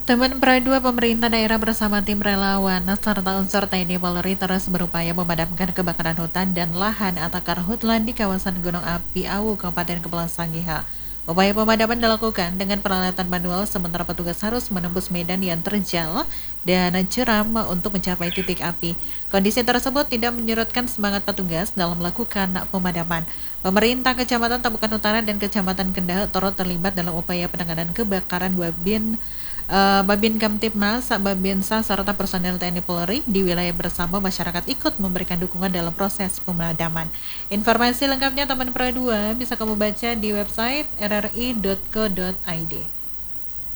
Teman Pra2 pemerintah daerah bersama tim relawan serta unsur TNI Polri terus berupaya memadamkan kebakaran hutan dan lahan atau karhutla di kawasan Gunung Api Awu, Kabupaten Kepulauan Sangihe. Upaya pemadaman dilakukan dengan peralatan manual sementara petugas harus menembus medan yang terjal dan curam untuk mencapai titik api. Kondisi tersebut tidak menyurutkan semangat petugas dalam melakukan pemadaman. Pemerintah Kecamatan Tabukan Utara dan Kecamatan Kendal turut terlibat dalam upaya penanganan kebakaran Babin Kamtibmas, Babinsa, serta personel TNI Polri di wilayah bersama masyarakat ikut memberikan dukungan dalam proses pemadaman. Informasi lengkapnya teman Pra2 bisa kamu baca di website rri.co.id.